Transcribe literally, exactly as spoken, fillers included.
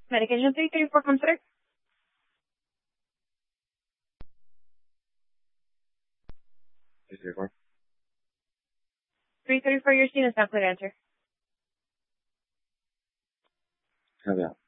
Medication three three four, come through. three three four. three thirty-four, your scene is not clear to enter. Copy that.